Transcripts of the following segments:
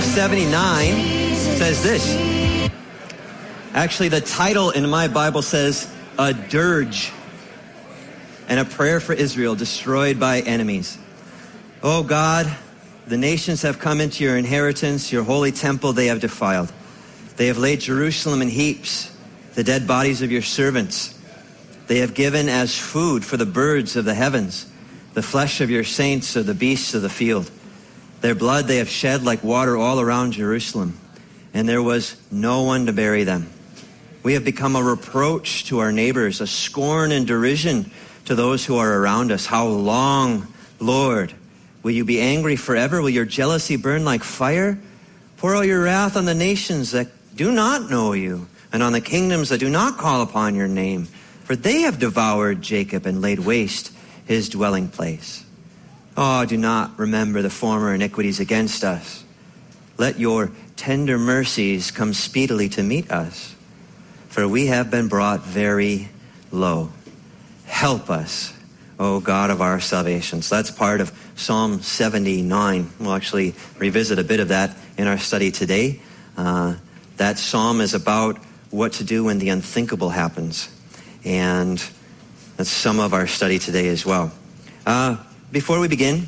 79 says this. Actually, the title in my Bible says, A Dirge and a Prayer for Israel Destroyed by Enemies. Oh God, the nations have come into your inheritance, your holy temple they have defiled. They have laid Jerusalem in heaps, the dead bodies of your servants. They have given as food for the birds of the heavens, the flesh of your saints or the beasts of the field. Their blood they have shed like water all around Jerusalem, and there was no one to bury them. We have become a reproach to our neighbors, a scorn and derision to those who are around us. How long, Lord? Will you be angry forever? Will your jealousy burn like fire? Pour out your wrath on the nations that do not know you, and on the kingdoms that do not call upon your name. For they have devoured Jacob and laid waste his dwelling place. Oh, do not remember the former iniquities against us. Let your tender mercies come speedily to meet us. For we have been brought very low. Help us, O God of our salvation. So that's part of Psalm 79. We'll actually revisit a bit of that in our study today. That psalm is about what to do when the unthinkable happens. And that's some of our study today as well. Before we begin,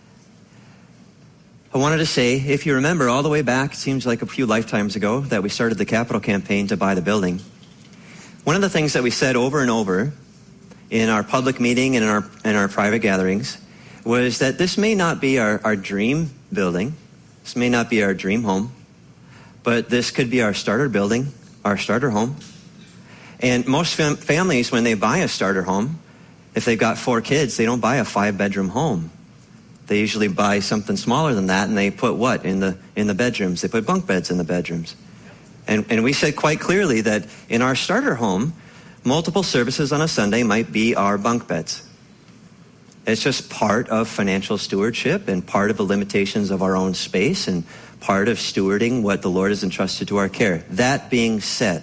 I wanted to say, if you remember all the way back, it seems like a few lifetimes ago, that we started the capital campaign to buy the building. One of the things that we said over and over in our public meeting and in our private gatherings was that this may not be our dream building. This may not be our dream home, but this could be our starter building, our starter home. And most families, when they buy a starter home, if they've got 4 kids, they don't buy a 5-bedroom home. They usually buy something smaller than that, and they put what in the bedrooms? They put bunk beds in the bedrooms. And we said quite clearly that in our starter home, multiple services on a Sunday might be our bunk beds. It's just part of financial stewardship and part of the limitations of our own space and part of stewarding what the Lord has entrusted to our care. That being said,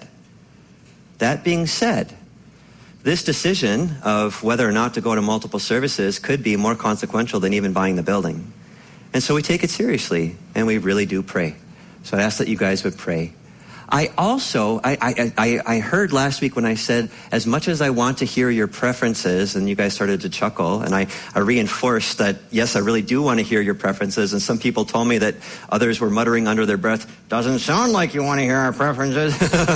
this decision of whether or not to go to multiple services could be more consequential than even buying the building. And so we take it seriously, and we really do pray. So I ask that you guys would pray. I also heard last week when I said, as much as I want to hear your preferences, and you guys started to chuckle, and I reinforced that, yes, I really do want to hear your preferences, and some people told me that others were muttering under their breath, doesn't sound like you want to hear our preferences.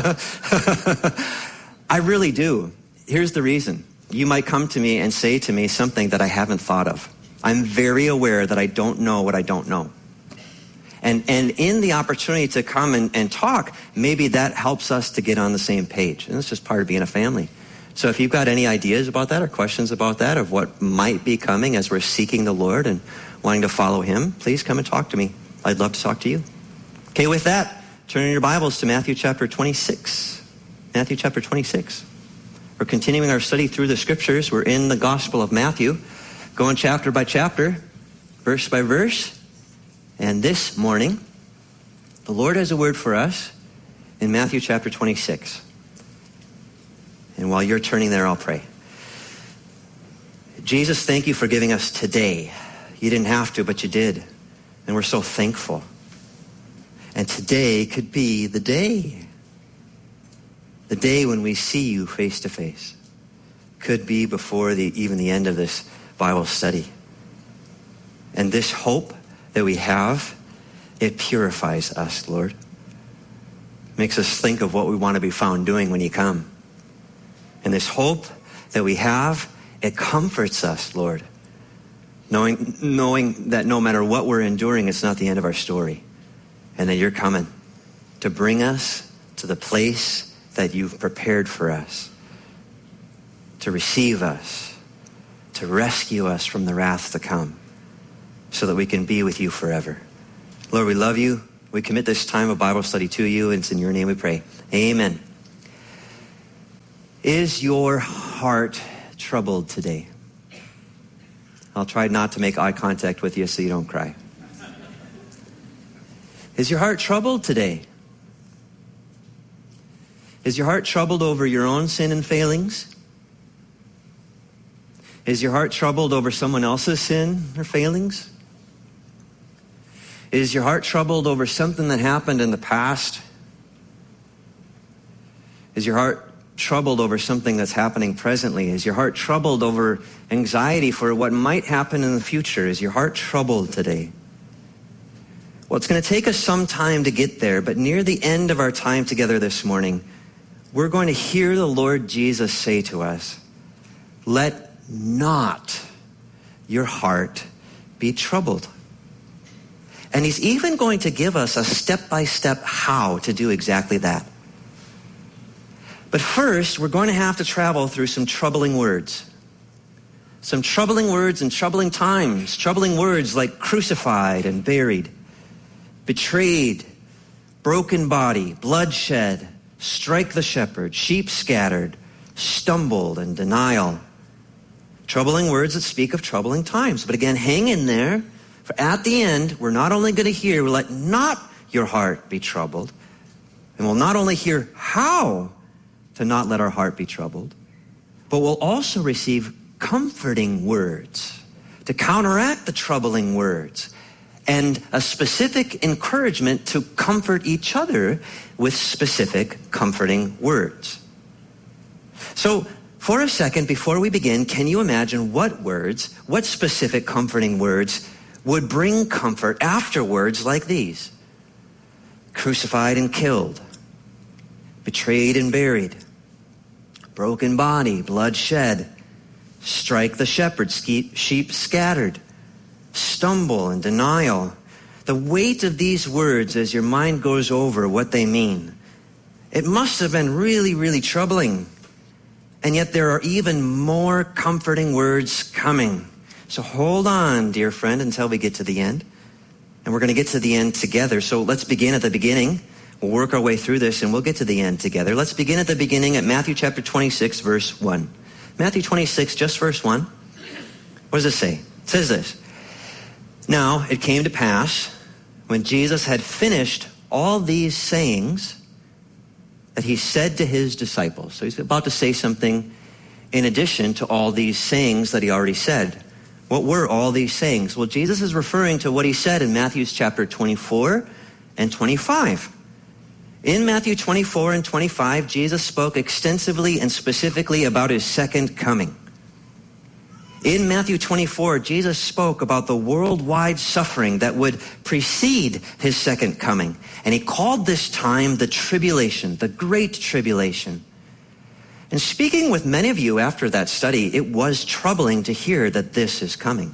I really do. Here's the reason. You might come to me and say to me something that I haven't thought of. I'm very aware that I don't know what I don't know. And in the opportunity to come and talk, maybe that helps us to get on the same page. And it's just part of being a family. So if you've got any ideas about that or questions about that, of what might be coming as we're seeking the Lord and wanting to follow him, please come and talk to me. I'd love to talk to you. Okay, with that, turn in your Bibles to Matthew chapter 26. Matthew chapter 26. We're continuing our study through the scriptures. We're in the Gospel of Matthew, going chapter by chapter, verse by verse. And this morning, the Lord has a word for us in Matthew chapter 26. And while you're turning there, I'll pray. Jesus, thank you for giving us today. You didn't have to, but you did. And we're so thankful. And today could be the day. The day when we see you face to face. Could be before even the end of this Bible study. And this hope that we have, it purifies us, Lord. Makes us think of what we want to be found doing when you come. And this hope that we have, it comforts us, Lord. Knowing that no matter what we're enduring, it's not the end of our story. And that you're coming to bring us to the place that you've prepared for us. To receive us. To rescue us from the wrath to come. So that we can be with you forever. Lord, we love you. We commit this time of Bible study to you, and it's in your name we pray. Amen. Is your heart troubled today? I'll try not to make eye contact with you so you don't cry. Is your heart troubled today? Is your heart troubled over your own sin and failings? Is your heart troubled over someone else's sin or failings? Is your heart troubled over something that happened in the past? Is your heart troubled over something that's happening presently? Is your heart troubled over anxiety for what might happen in the future? Is your heart troubled today? Well, it's going to take us some time to get there, but near the end of our time together this morning, we're going to hear the Lord Jesus say to us, "Let not your heart be troubled." And he's even going to give us a step-by-step how to do exactly that. But first, we're going to have to travel through some troubling words. Some troubling words and troubling times. Troubling words like crucified and buried, betrayed, broken body, bloodshed, strike the shepherd, sheep scattered, stumbled, and denial. Troubling words that speak of troubling times. But again, hang in there. For at the end, we're not only going to hear, "Let not your heart be troubled," and we'll not only hear how to not let our heart be troubled, but we'll also receive comforting words to counteract the troubling words and a specific encouragement to comfort each other with specific comforting words. So for a second, before we begin, can you imagine what specific comforting words would bring comfort after words like these? Crucified and killed, betrayed and buried, broken body, blood shed, strike the shepherd, sheep scattered, stumble and denial. The weight of these words as your mind goes over what they mean, it must have been really, really troubling. And yet there are even more comforting words coming. So hold on, dear friend, until we get to the end. And we're going to get to the end together. So let's begin at the beginning. We'll work our way through this and we'll get to the end together. Let's begin at the beginning at Matthew chapter 26, verse 1. Matthew 26, just verse 1. What does it say? It says this. "Now it came to pass, when Jesus had finished all these sayings, that he said to his disciples." So he's about to say something in addition to all these sayings that he already said. What were all these sayings? Well, Jesus is referring to what he said in Matthew chapter 24 and 25. In Matthew 24 and 25, Jesus spoke extensively and specifically about his second coming. In Matthew 24, Jesus spoke about the worldwide suffering that would precede his second coming. And he called this time the tribulation, the great tribulation. And speaking with many of you after that study, it was troubling to hear that this is coming.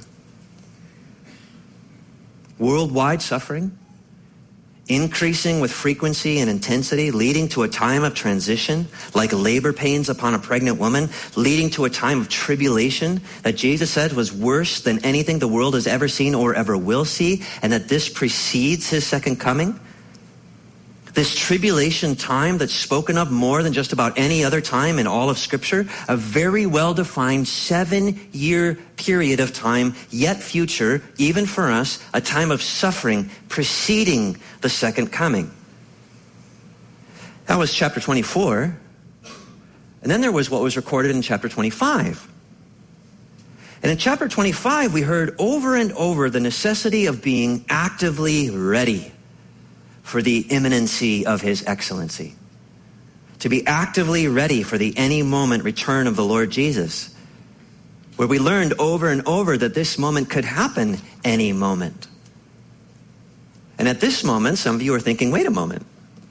Worldwide suffering, increasing with frequency and intensity, leading to a time of transition, like labor pains upon a pregnant woman, leading to a time of tribulation that Jesus said was worse than anything the world has ever seen or ever will see, and that this precedes his second coming. This tribulation time that's spoken of more than just about any other time in all of Scripture, a very well-defined 7-year period of time, yet future, even for us, a time of suffering preceding the second coming. That was chapter 24. And then there was what was recorded in chapter 25. And in chapter 25, we heard over and over the necessity of being actively ready for the imminency of his excellency. To be actively ready for the any moment return of the Lord Jesus. Where we learned over and over that this moment could happen any moment. And at this moment, some of you are thinking, wait a moment.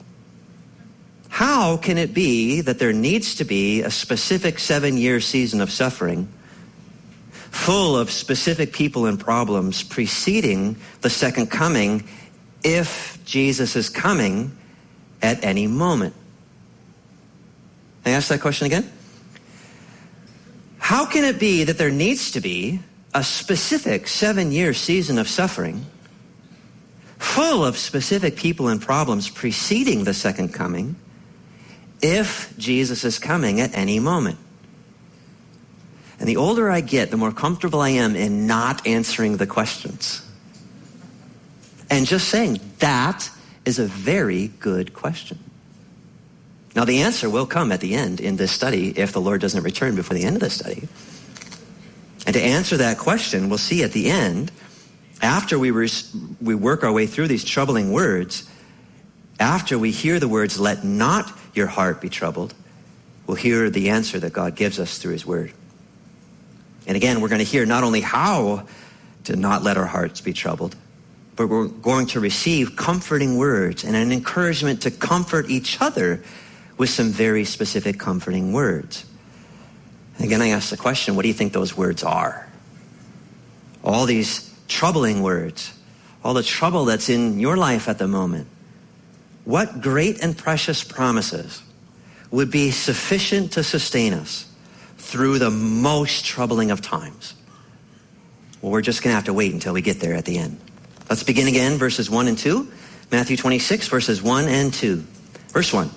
How can it be that there needs to be a specific 7-year season of suffering full of specific people and problems preceding the second coming if Jesus is coming at any moment? Can I ask that question again? How can it be that there needs to be a specific 7-year season of suffering full of specific people and problems preceding the second coming if Jesus is coming at any moment? And the older I get, the more comfortable I am in not answering the questions. And just saying, that is a very good question. Now, the answer will come at the end in this study if the Lord doesn't return before the end of the study. And to answer that question, we'll see at the end after we work our way through these troubling words, after we hear the words, let not your heart be troubled, we'll hear the answer that God gives us through his word. And again, we're going to hear not only how to not let our hearts be troubled, but we're going to receive comforting words and an encouragement to comfort each other with some very specific comforting words. And again, I ask the question, what do you think those words are? All these troubling words, all the trouble that's in your life at the moment. What great and precious promises would be sufficient to sustain us through the most troubling of times? Well, we're just going to have to wait until we get there at the end. Let's begin again, verses 1 and 2. Matthew 26, verses 1 and 2. Verse 1.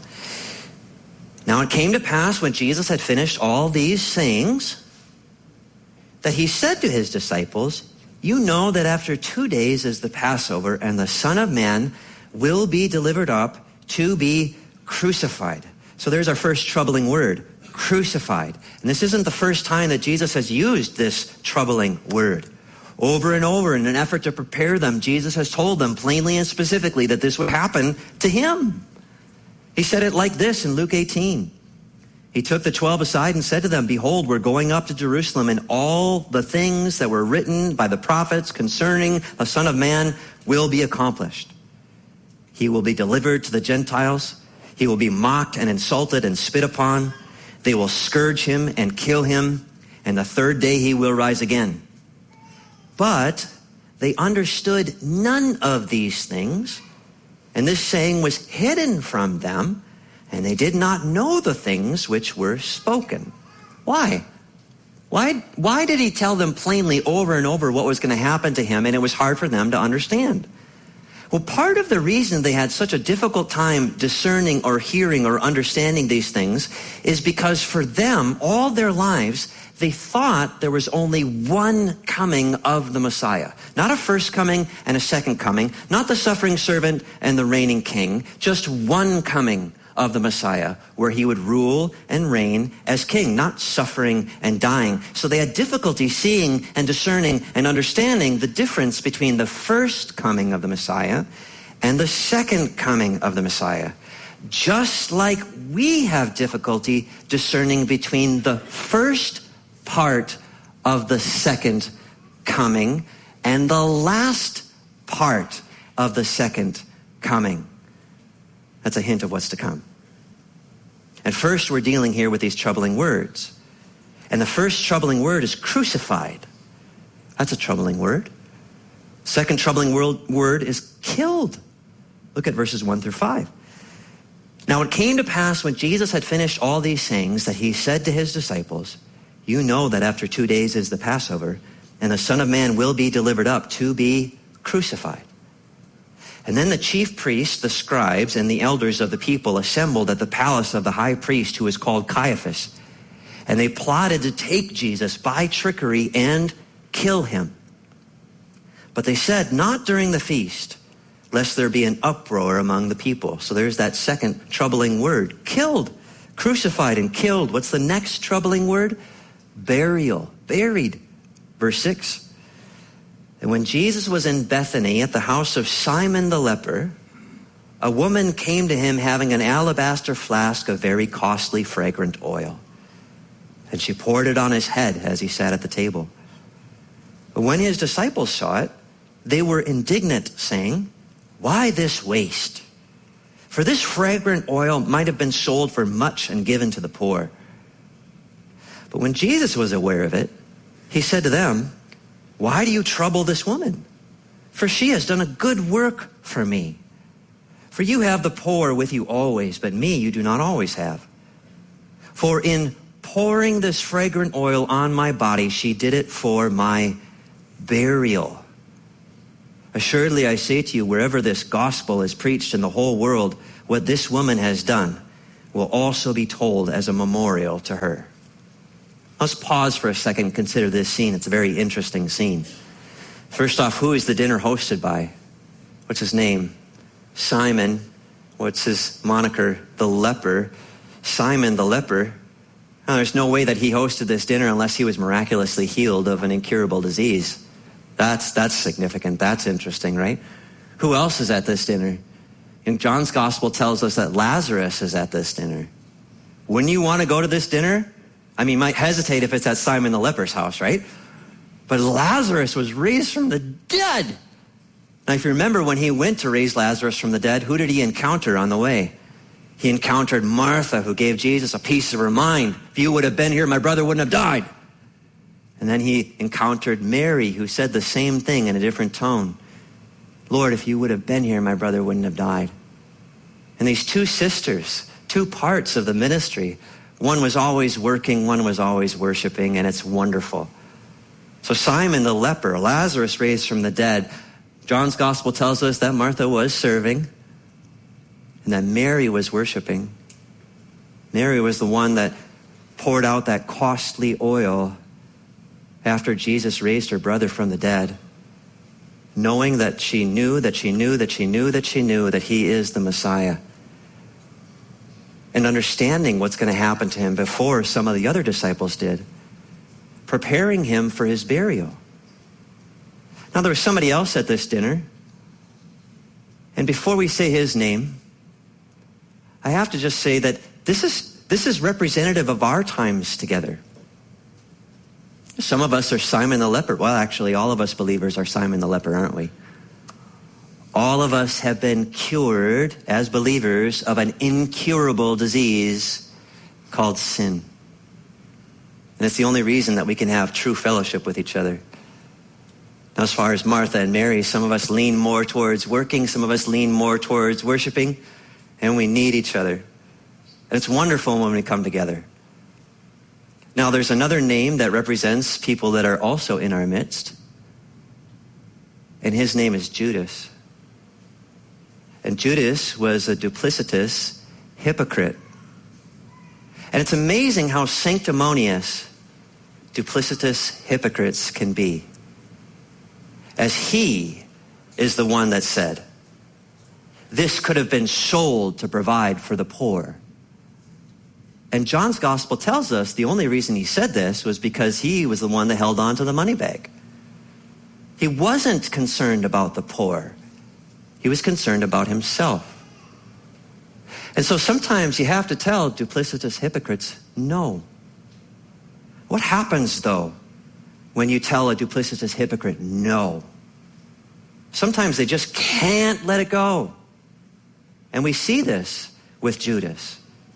Now it came to pass when Jesus had finished all these sayings that he said to his disciples, you know that after 2 days is the Passover, and the Son of Man will be delivered up to be crucified. So there's our first troubling word, crucified. And this isn't the first time that Jesus has used this troubling word. Over and over, in an effort to prepare them, Jesus has told them plainly and specifically that this would happen to him. He said it like this in Luke 18. He took the 12 aside and said to them, behold, we're going up to Jerusalem, and all the things that were written by the prophets concerning the Son of Man will be accomplished. He will be delivered to the Gentiles. He will be mocked and insulted and spit upon. They will scourge him and kill him, and the third day he will rise again. But they understood none of these things, and this saying was hidden from them, and they did not know the things which were spoken. Why? Why did he tell them plainly over and over what was going to happen to him, and it was hard for them to understand? Well, part of the reason they had such a difficult time discerning or hearing or understanding these things is because for them, all their lives, they thought there was only one coming of the Messiah. Not a first coming and a second coming, not the suffering servant and the reigning king, just one coming of the Messiah where he would rule and reign as king, not suffering and dying. So they had difficulty seeing and discerning and understanding the difference between the first coming of the Messiah and the second coming of the Messiah. Just like we have difficulty discerning between the first part of the second coming and the last part of the second coming. That's a hint of what's to come. And first, we're dealing here with these troubling words. And the first troubling word is crucified. That's a troubling word. Second troubling word is killed. Look at verses 1 through 5. Now it came to pass when Jesus had finished all these things that he said to his disciples, you know that after 2 days is the Passover, and the Son of Man will be delivered up to be crucified. And then the chief priests, the scribes, and the elders of the people assembled at the palace of the high priest, who is called Caiaphas. And they plotted to take Jesus by trickery and kill him. But they said, not during the feast, lest there be an uproar among the people. So there's that second troubling word. Killed, crucified and killed. What's the next troubling word? Burial, buried. Verse 6. And when Jesus was in Bethany at the house of Simon the leper, a woman came to him having an alabaster flask of very costly fragrant oil. And she poured it on his head as he sat at the table. But when his disciples saw it, they were indignant, saying, why this waste? For this fragrant oil might have been sold for much and given to the poor. But when Jesus was aware of it, he said to them, why do you trouble this woman? For she has done a good work for me. For you have the poor with you always, but me you do not always have. For in pouring this fragrant oil on my body, she did it for my burial. Assuredly, I say to you, wherever this gospel is preached in the whole world, what this woman has done will also be told as a memorial to her. Let's pause for a second and consider this scene. It's a very interesting scene. First off, who is the dinner hosted by? What's his name? Simon. What's his moniker? The leper. Simon the leper. Now, there's no way that he hosted this dinner unless he was miraculously healed of an incurable disease. That's significant. That's interesting, right? Who else is at this dinner? And John's gospel tells us that Lazarus is at this dinner. Wouldn't you want to go to this dinner? I mean, you might hesitate if it's at Simon the leper's house, right? But Lazarus was raised from the dead. Now, if you remember when he went to raise Lazarus from the dead, who did he encounter on the way? He encountered Martha, who gave Jesus a piece of her mind. If you would have been here, my brother wouldn't have died. And then he encountered Mary, who said the same thing in a different tone. Lord, if you would have been here, my brother wouldn't have died. And these two sisters, two parts of the ministry, one was always working, one was always worshiping, and it's wonderful. So Simon the leper, Lazarus raised from the dead. John's gospel tells us that Martha was serving and that Mary was worshiping. Mary was the one that poured out that costly oil after Jesus raised her brother from the dead, knowing that she knew that he is the Messiah, and understanding what's going to happen to him before some of the other disciples did, preparing him for his burial. Now, there was somebody else at this dinner, and before we say his name, I have to just say that this is representative of our times together. Some of us are Simon the leper. Well, actually, all of us believers are Simon the leper, aren't we? All of us have been cured as believers of an incurable disease called sin. And it's the only reason that we can have true fellowship with each other. Now, as far as Martha and Mary, some of us lean more towards working, some of us lean more towards worshiping, and we need each other. And it's wonderful when we come together. Now, there's another name that represents people that are also in our midst, and his name is Judas. And Judas was a duplicitous hypocrite. And it's amazing how sanctimonious duplicitous hypocrites can be, as he is the one that said, this could have been sold to provide for the poor. And John's gospel tells us the only reason he said this was because he was the one that held on to the money bag. He wasn't concerned about the poor. He was concerned about himself. And so sometimes you have to tell duplicitous hypocrites, no. What happens, though, when you tell a duplicitous hypocrite no? Sometimes they just can't let it go. And we see this with Judas.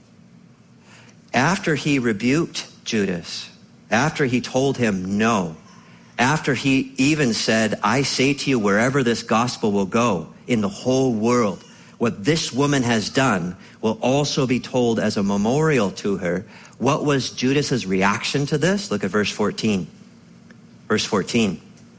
After he rebuked Judas, after he told him no, after he even said, I say to you, wherever this gospel will go in the whole world, what this woman has done will also be told as a memorial to her. What was Judas's reaction to this? Look at verse 14. Verse 14.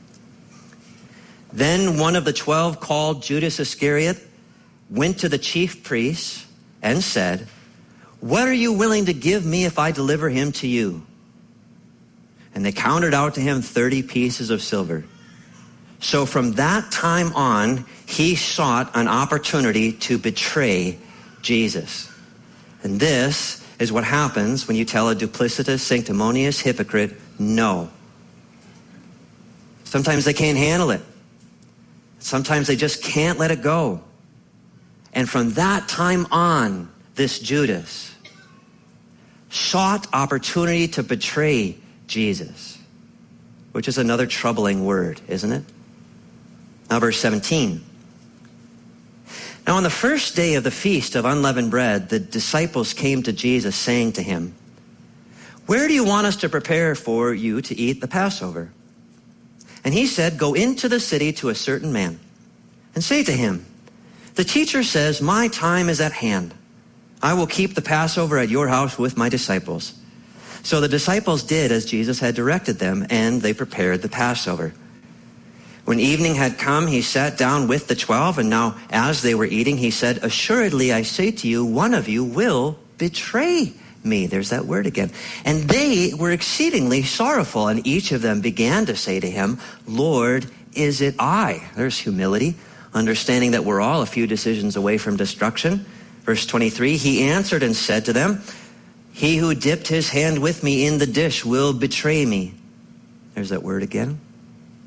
Then one of the 12, called Judas Iscariot, went to the chief priests and said, what are you willing to give me if I deliver him to you? And they counted out to him 30 pieces of silver. So from that time on, he sought an opportunity to betray Jesus. And this is what happens when you tell a duplicitous, sanctimonious hypocrite no. Sometimes they can't handle it. Sometimes they just can't let it go. And from that time on, this Judas sought opportunity to betray Jesus, which is another troubling word, isn't it? Now, verse 17. Now, on the first day of the feast of unleavened bread, the disciples came to Jesus, saying to him, where do you want us to prepare for you to eat the Passover? And he said, go into the city to a certain man and say to him, the teacher says, my time is at hand. I will keep the Passover at your house with my disciples. So the disciples did as Jesus had directed them, and they prepared the Passover. When evening had come, he sat down with the 12, and now as they were eating, he said, assuredly, I say to you, one of you will betray me. There's that word again. And they were exceedingly sorrowful, and each of them began to say to him, Lord, is it I? There's humility, understanding that we're all a few decisions away from destruction. Verse 23, he answered and said to them, he who dipped his hand with me in the dish will betray me. There's that word again.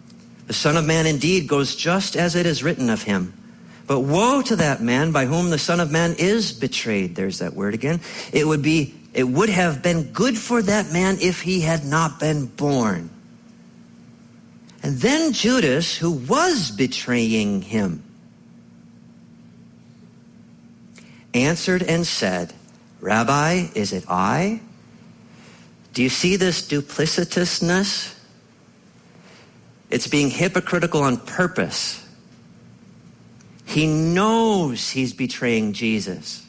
The Son of Man indeed goes just as it is written of him. But woe to that man by whom the Son of Man is betrayed. There's that word again. It would have been good for that man if he had not been born. And then Judas, who was betraying him, answered and said, Rabbi, is it I? Do you see this duplicitousness? It's being hypocritical on purpose. He knows he's betraying Jesus.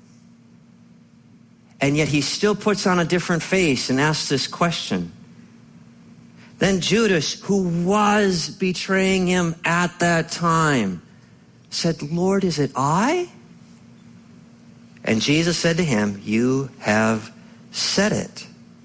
And yet he still puts on a different face and asks this question. Then Judas, who was betraying him at that time, said, Lord, is it I? And Jesus said to him, you have said it.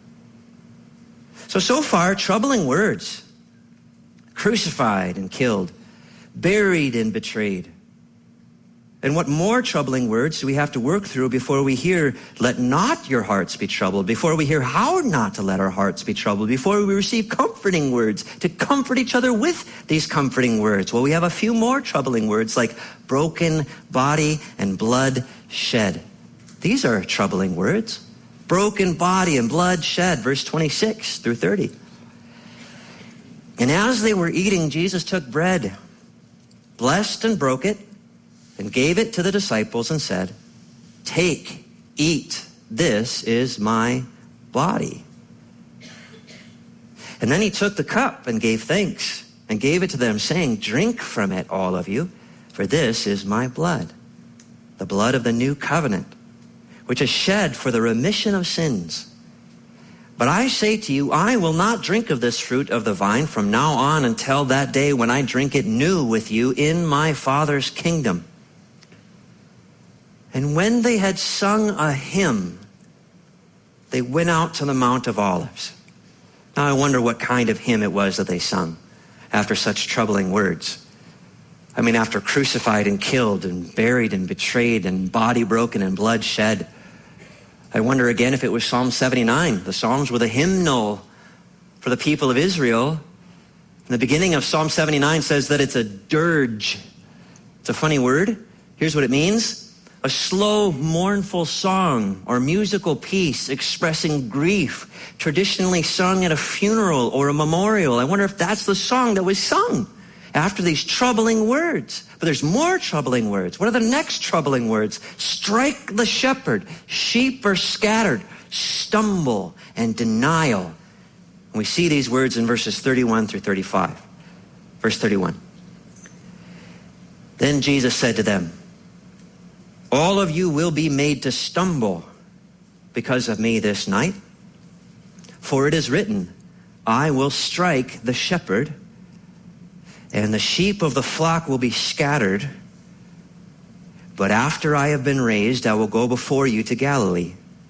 So far, troubling words. Crucified and killed, buried and betrayed. And what more troubling words do we have to work through before we hear, let not your hearts be troubled, before we hear how not to let our hearts be troubled, before we receive comforting words to comfort each other with these comforting words? Well, we have a few more troubling words like broken body and blood shed. These are troubling words. Broken body and blood shed, verse 26 through 30. And as they were eating, Jesus took bread, blessed and broke it, and gave it to the disciples and said, take, eat, this is my body. And then he took the cup and gave thanks and gave it to them, saying, drink from it, all of you, for this is my blood, the blood of the new covenant, which is shed for the remission of sins. But I say to you, I will not drink of this fruit of the vine from now on until that day when I drink it new with you in my Father's kingdom. And when they had sung a hymn, they went out to the Mount of Olives. Now I wonder what kind of hymn it was that they sung after such troubling words. I mean, after crucified and killed and buried and betrayed and body broken and blood shed. I wonder again if it was Psalm 79. The Psalms were the hymnal for the people of Israel. And the beginning of Psalm 79 says that it's a dirge. It's a funny word. Here's what it means. A slow, mournful song or musical piece expressing grief, traditionally sung at a funeral or a memorial. I wonder if that's the song that was sung after these troubling words. But there's more troubling words. What are the next troubling words? Strike the shepherd. Sheep are scattered. Stumble and denial. And we see these words in verses 31 through 35. Verse 31. Then Jesus said to them, all of you will be made to stumble because of me this night. For it is written, I will strike the shepherd, and the sheep of the flock will be scattered. But after I have been raised, I will go before you to Galilee.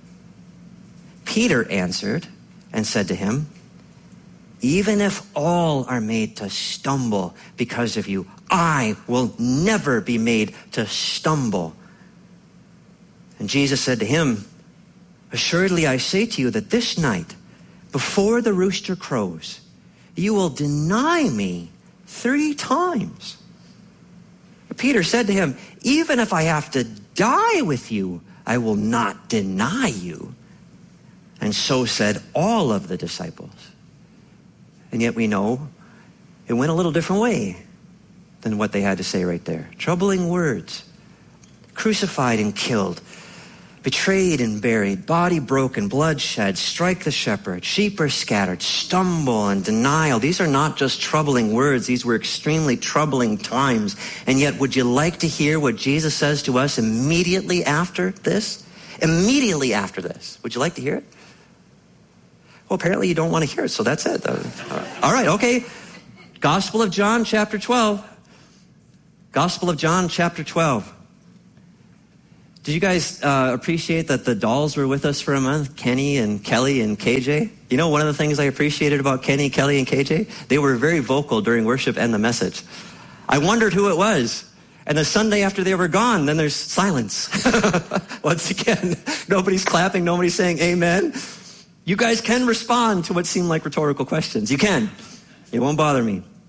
Peter answered and said to him, even if all are made to stumble because of you, I will never be made to stumble. And Jesus said to him, assuredly I say to you that this night, before the rooster crows, you will deny me 3 times. Peter said to him, even if I have to die with you, I will not deny you. And so said all of the disciples. And yet we know it went a little different way than what they had to say right there. Troubling words. Crucified and killed. Betrayed and buried, body broken, blood shed, strike the shepherd, sheep are scattered, stumble and denial. These are not just troubling words. These were extremely troubling times. And yet, would you like to hear what Jesus says to us immediately after this? Immediately after this. Would you like to hear it? Well, apparently you don't want to hear it, so that's it. All right, okay. Gospel of John, chapter 12. Gospel of John, chapter 12. Did you guys appreciate that the dolls were with us for a month? Kenny and Kelly and KJ? You know, one of the things I appreciated about Kenny, Kelly, and KJ? They were very vocal during worship and the message. I wondered who it was. And the Sunday after they were gone, then there's silence. Once again, nobody's clapping, nobody's saying amen. You guys can respond to what seem like rhetorical questions. You can. It won't bother me.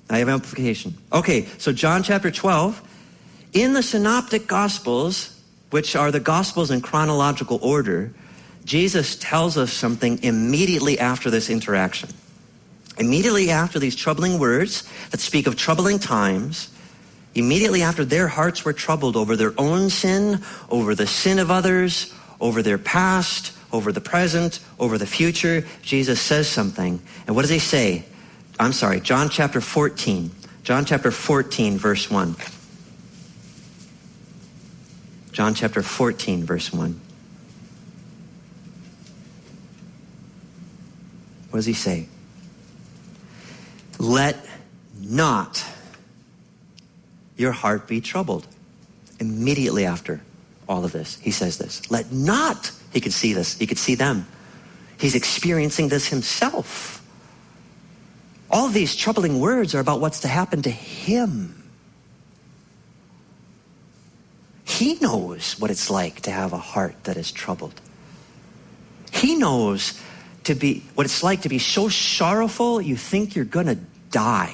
I have amplification. Okay, so John chapter 12. In the Synoptic Gospels, which are the Gospels in chronological order, Jesus tells us something immediately after this interaction. Immediately after these troubling words that speak of troubling times, immediately after their hearts were troubled over their own sin, over the sin of others, over their past, over the present, over the future, Jesus says something. And what does he say? John chapter 14. John chapter 14, verse 1. John chapter 14, verse 1. What does he say? Let not your heart be troubled. Immediately after all of this, he says this. Let not. He could see this. He could see them. He's experiencing this himself. All of these troubling words are about what's to happen to him. He knows what it's like to have a heart that is troubled. He knows what it's like to be so sorrowful you think you're going to die.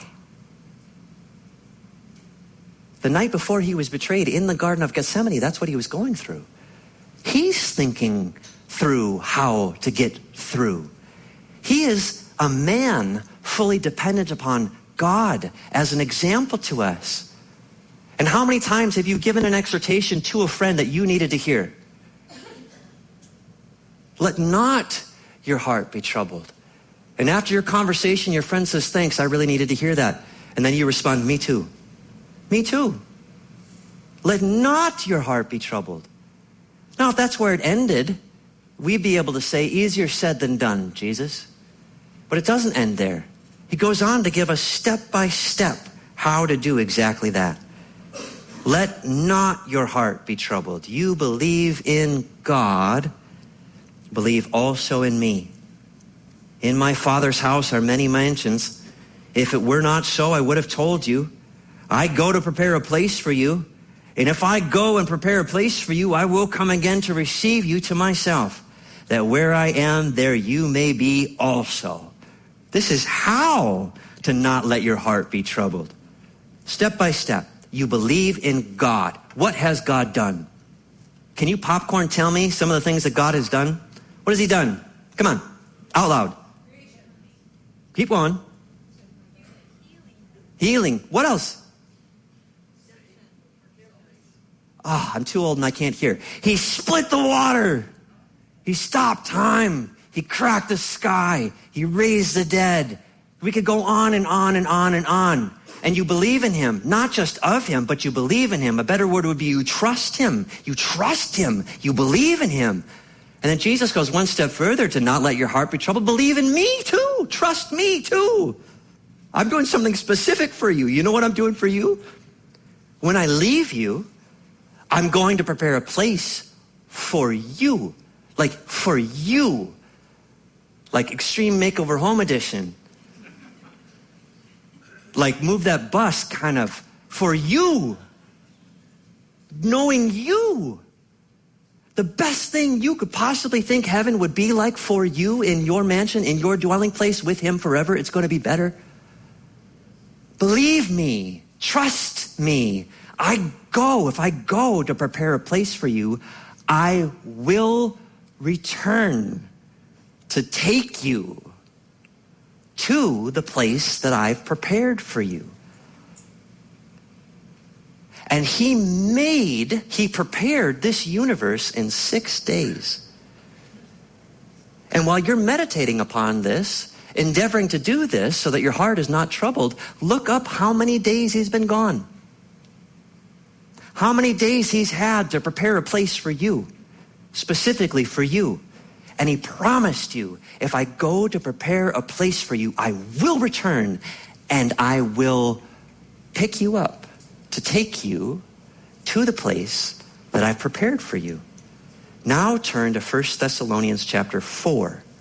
The night before he was betrayed in the Garden of Gethsemane, that's what he was going through. He's thinking through how to get through. He is a man fully dependent upon God as an example to us. And how many times have you given an exhortation to a friend that you needed to hear? Let not your heart be troubled. And after your conversation, your friend says, thanks, I really needed to hear that. And then you respond, me too. Me too. Let not your heart be troubled. Now, if that's where it ended, we'd be able to say, easier said than done, Jesus. But it doesn't end there. He goes on to give us step by step how to do exactly that. Let not your heart be troubled. You believe in God, believe also in me. In my Father's house are many mansions. If it were not so, I would have told you. I go to prepare a place for you. And if I go and prepare a place for you, I will come again to receive you to myself, that where I am, there you may be also. This is how to not let your heart be troubled. Step by step, you believe in God. What has God done? Can you popcorn tell me some of the things that God has done? What has he done? Come on, out loud. Keep going. Healing. What else? I'm too old and I can't hear. He split the water. He stopped time. He cracked the sky. He raised the dead. We could go on and on and on and on. And you believe in him, not just of him, but you believe in him. A better word would be you trust him. You trust him. You believe in him. And then Jesus goes one step further to not let your heart be troubled. Believe in me too. Trust me too. I'm doing something specific for you. You know what I'm doing for you? When I leave you, I'm going to prepare a place for you. Like for you. Like Extreme Makeover Home Edition. Like move that bus kind of for you. Knowing you. The best thing you could possibly think heaven would be like for you in your mansion, in your dwelling place with him forever. It's going to be better. Believe me. Trust me. If I go to prepare a place for you, I will return to take you to the place that I've prepared for you. And he prepared this universe in 6 days. And while you're meditating upon this, endeavoring to do this so that your heart is not troubled, look up how many days he's been gone. How many days he's had to prepare a place for you, specifically for you. And he promised you, if I go to prepare a place for you, I will return and I will pick you up to take you to the place that I've prepared for you. Now turn to 1 Thessalonians chapter 4.